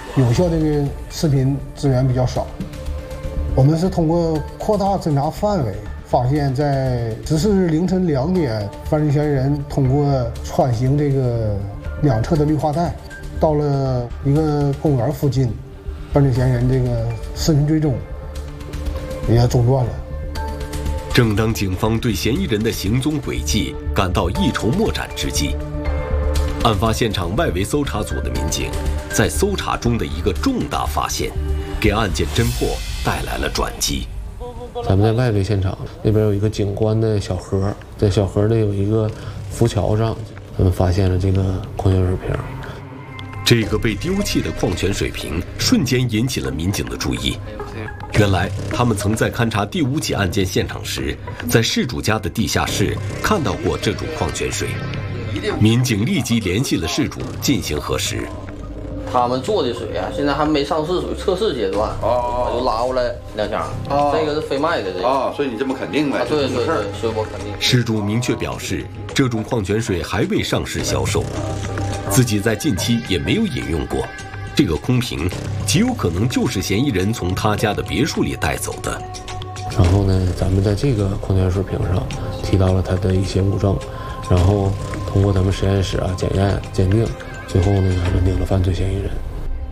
有效的视频资源比较少。我们是通过扩大侦查范围，发现在14日凌晨2点，犯罪嫌疑人通过穿行这个两侧的绿化带，到了一个公园附近，犯罪嫌疑人这个视频追踪也中断了。 正当警方对嫌疑人的行踪轨迹感到一筹莫展之际，案发现场外围搜查组的民警在搜查中的一个重大发现，给案件侦破带来了转机。 咱们在外围现场那边有一个警官的小盒，在小盒里有一个浮桥上，咱们发现了这个矿泉水瓶。 这个被丢弃的矿泉水瓶瞬间引起了民警的注意。原来他们曾在勘查第5起案件现场时，在事主家的地下室看到过这种矿泉水。民警立即联系了事主进行核实。 他们做的水啊，现在还没上市，属于测试阶段。我就拉过来2箱。这个是非卖的这个。 所以你这么肯定呗？ 对，所以我肯定。 事主明确表示，这种矿泉水还未上市销售，自己在近期也没有饮用过。这个空瓶极有可能就是嫌疑人从他家的别墅里带走的。 然后呢，咱们在这个矿泉水瓶上提到了他的一些物证，然后通过咱们实验室检验鉴定，最后呢认定了犯罪嫌疑人。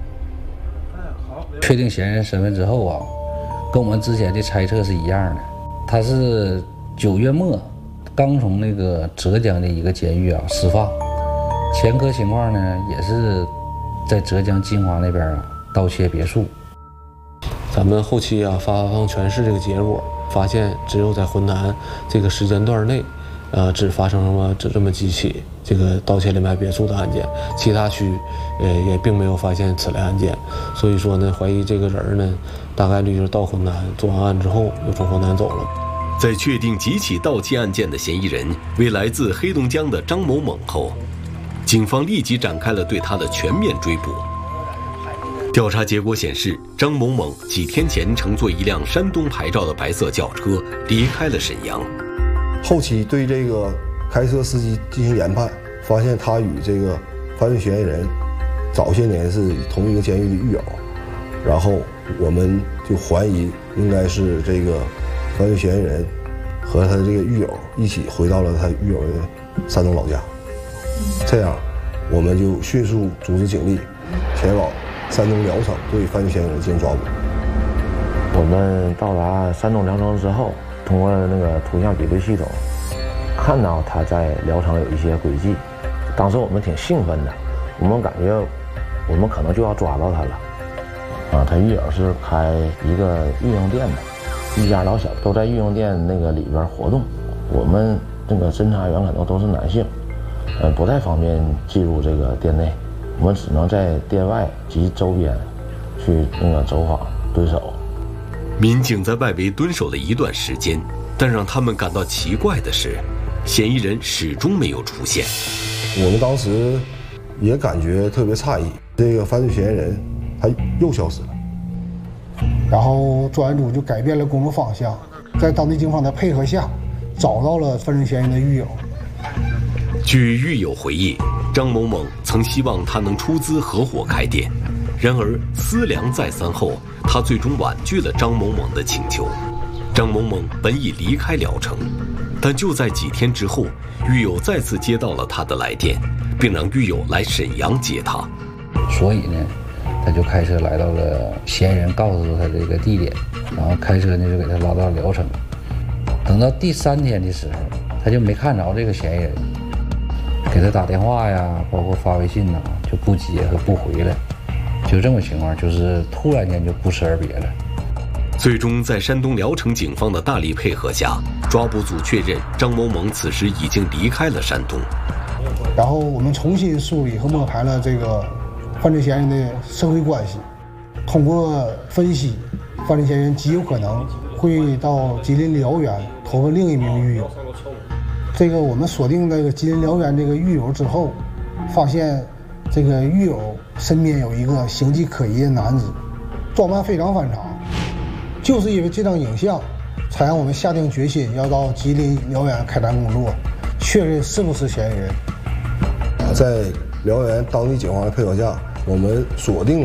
确定嫌疑人身份之后跟我们之前的猜测是一样的。他是9月末刚从那个浙江的一个监狱释放，前科情况呢也是在浙江金华那边盗窃别墅。 咱们后期发放全市这个结果，发现只有在浑南这个时间段内，只发生了这么几起这个盗窃连排别墅的案件，其他区也并没有发现此类案件。所以说呢，怀疑这个人呢，大概率就是到浑南做完案之后又从浑南走了。 在确定几起盗窃案件的嫌疑人为来自黑龙江的张某猛后，警方立即展开了对他的全面追捕。调查结果显示，张某猛几天前乘坐一辆山东牌照的白色轿车离开了沈阳。 后期对这个开车司机进行研判，发现他与这个犯罪嫌疑人早些年是同一个监狱的狱友，然后我们就怀疑应该是这个犯罪嫌疑人和他的这个狱友一起回到了他狱友的山东老家。这样，我们就迅速组织警力前往山东聊城对犯罪嫌疑人进行抓捕。 我们到达山东聊城之后，通过那个图像比对系统，看到他在聊城有一些轨迹。当时我们挺兴奋的，我们感觉我们可能就要抓到他了。他狱友是开一个运营店的，一家老小都在运营店那个里边活动。我们这个侦查员可能都是男性，不太方便进入这个店内，我们只能在店外及周边去那个走访蹲守。 民警在外围蹲守了一段时间，但让他们感到奇怪的是，嫌疑人始终没有出现。 我们当时也感觉特别诧异，这个犯罪嫌疑人他又消失了。 然后专案组就改变了工作方向，在当地警方的配合下，找到了犯罪嫌疑人的狱友。 据狱友回忆，张某猛曾希望他能出资合伙开店，然而思量再三后，他最终婉拒了张某猛的请求。张某猛本已离开聊城，但就在几天之后，狱友再次接到了他的来电，并让狱友来沈阳接他。 所以呢，他就开车来到了嫌疑人告诉他这个地点，然后开车呢就给他拉到聊城。等到第3天的时候，他就没看着这个嫌疑人，给他打电话呀，包括发微信呐，就不接和不回来，就这么情况，就是突然间就不辞而别了。 最终在山东聊城警方的大力配合下，抓捕组确认张某猛此时已经离开了山东。 然后我们重新梳理和摸排了这个犯罪嫌疑人的社会关系，通过分析，犯罪嫌疑人极有可能会到吉林辽源投奔另一名狱友。这个我们锁定这个吉林辽源这个狱友之后，发现这个狱友身边有一个形迹可疑的男子，装扮非常反常。就是因为这张影像，才让我们下定决心要到吉林辽源开展工作，确认是不是嫌疑人。 在辽源当地警方的配合下，我们锁定